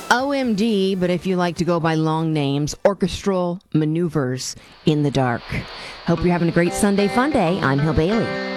OMD, but if you like to go by long names, Orchestral Maneuvers in the Dark. Hope you're having a great Sunday fun day. I'm Hill Bailey.